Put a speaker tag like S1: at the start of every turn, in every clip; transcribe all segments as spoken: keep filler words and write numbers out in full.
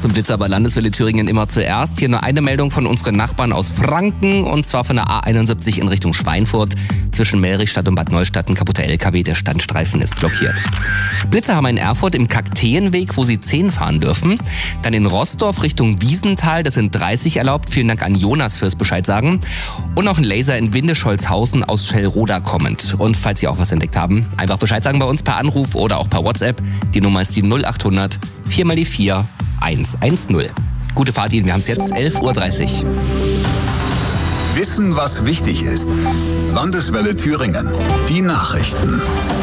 S1: aus dem Blitzer bei Landeswelle Thüringen immer zuerst. Hier nur eine Meldung von unseren Nachbarn aus Franken und zwar von der A einundsiebzig in Richtung Schweinfurt. Zwischen Melrichstadt und Bad Neustadt ein kaputter L K W, der Standstreifen ist blockiert. Blitzer haben in Erfurt im Kakteenweg, wo sie zehn fahren dürfen. Dann in Roßdorf Richtung Wiesenthal, das sind dreißig erlaubt. Vielen Dank an Jonas fürs Bescheid sagen. Und noch ein Laser in Windischolzhausen aus Schellroda kommend. Und falls Sie auch was entdeckt haben, einfach Bescheid sagen bei uns per Anruf oder auch per WhatsApp. Die Nummer ist die null achthundert vier mal die vier eins eins null. Gute Fahrt Ihnen, wir haben es jetzt elf Uhr dreißig.
S2: Wissen, was wichtig ist. Landeswelle Thüringen. Die Nachrichten.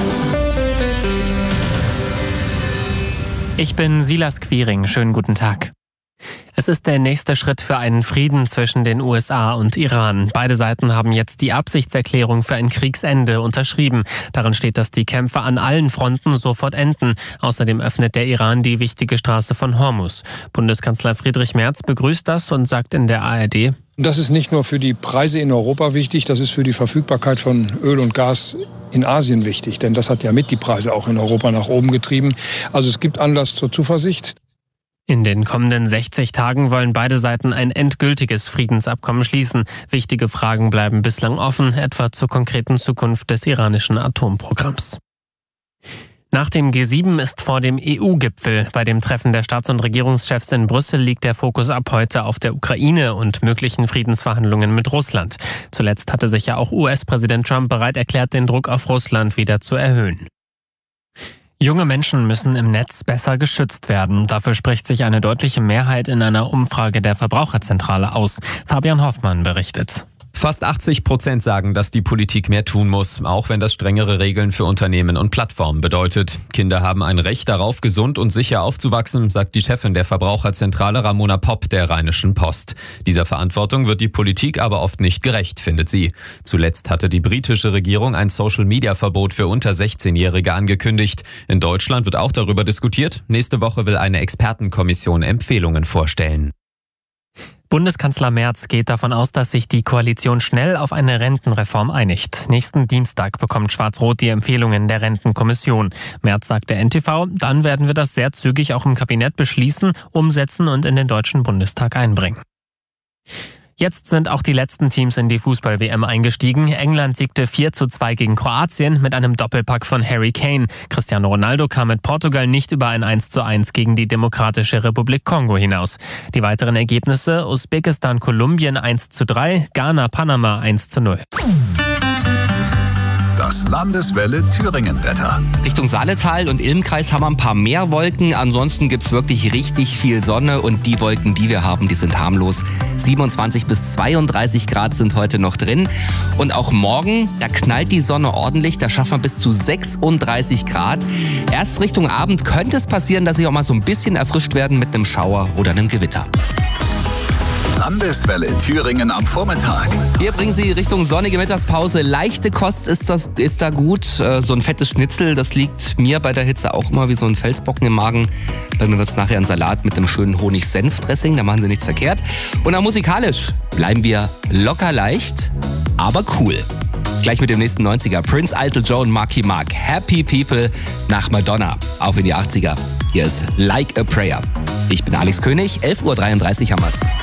S3: Ich bin Silas Quiring. Schönen guten Tag. Es ist der nächste Schritt für einen Frieden zwischen den U S A und Iran. Beide Seiten haben jetzt die Absichtserklärung für ein Kriegsende unterschrieben. Darin steht, dass die Kämpfe an allen Fronten sofort enden. Außerdem öffnet der Iran die wichtige Straße von Hormuz. Bundeskanzler Friedrich Merz begrüßt das und sagt in der A R D:
S4: Das ist nicht nur für die Preise in Europa wichtig, das ist für die Verfügbarkeit von Öl und Gas in Asien wichtig. Denn das hat ja mit die Preise auch in Europa nach oben getrieben. Also es gibt Anlass zur Zuversicht.
S3: In den kommenden sechzig Tagen wollen beide Seiten ein endgültiges Friedensabkommen schließen. Wichtige Fragen bleiben bislang offen, etwa zur konkreten Zukunft des iranischen Atomprogramms. Nach dem G sieben ist vor dem E U-Gipfel. Bei dem Treffen der Staats- und Regierungschefs in Brüssel liegt der Fokus ab heute auf der Ukraine und möglichen Friedensverhandlungen mit Russland. Zuletzt hatte sich ja auch U S-Präsident Trump bereit erklärt, den Druck auf Russland wieder zu erhöhen. Junge Menschen müssen im Netz besser geschützt werden. Dafür spricht sich eine deutliche Mehrheit in einer Umfrage der Verbraucherzentrale aus. Fabian Hoffmann berichtet.
S5: Fast achtzig Prozent sagen, dass die Politik mehr tun muss, auch wenn das strengere Regeln für Unternehmen und Plattformen bedeutet. Kinder haben ein Recht darauf, gesund und sicher aufzuwachsen, sagt die Chefin der Verbraucherzentrale Ramona Popp der Rheinischen Post. Dieser Verantwortung wird die Politik aber oft nicht gerecht, findet sie. Zuletzt hatte die britische Regierung ein Social-Media-Verbot für unter sechzehnjährige angekündigt. In Deutschland wird auch darüber diskutiert. Nächste Woche will eine Expertenkommission Empfehlungen vorstellen.
S3: Bundeskanzler Merz geht davon aus, dass sich die Koalition schnell auf eine Rentenreform einigt. Nächsten Dienstag bekommt Schwarz-Rot die Empfehlungen der Rentenkommission. Merz sagt der N T V, dann werden wir das sehr zügig auch im Kabinett beschließen, umsetzen und in den Deutschen Bundestag einbringen. Jetzt sind auch die letzten Teams in die Fußball-W M eingestiegen. England siegte vier zu zwei gegen Kroatien mit einem Doppelpack von Harry Kane. Cristiano Ronaldo kam mit Portugal nicht über ein eins zu eins gegen die Demokratische Republik Kongo hinaus. Die weiteren Ergebnisse: Usbekistan-Kolumbien eins zu drei, Ghana-Panama eins zu null.
S2: Das Landeswelle Thüringen-Wetter.
S1: Richtung Saaletal und Ilmkreis haben wir ein paar mehr Wolken. Ansonsten gibt's wirklich richtig viel Sonne und die Wolken, die wir haben, die sind harmlos. siebenundzwanzig bis zweiunddreißig Grad sind heute noch drin. Und auch morgen, da knallt die Sonne ordentlich. Da schaffen wir bis zu sechsunddreißig Grad. Erst Richtung Abend könnte es passieren, dass sie auch mal so ein bisschen erfrischt werden mit einem Schauer oder einem Gewitter.
S2: Landeswelle Thüringen am Vormittag.
S1: Wir bringen Sie Richtung sonnige Mittagspause. Leichte Kost ist, das, ist da gut. So ein fettes Schnitzel, das liegt mir bei der Hitze auch immer wie so ein Felsbrocken im Magen. Bei mir wird es nachher ein Salat mit einem schönen Honig-Senf-Dressing. Da machen Sie nichts verkehrt. Und auch musikalisch bleiben wir locker leicht, aber cool. Gleich mit dem nächsten neunziger. Prince, Alto Joe und Marky Mark. Happy People nach Madonna. Auf in die achtziger. Hier ist Like a Prayer. Ich bin Alex König. elf Uhr dreiunddreißig haben wir's.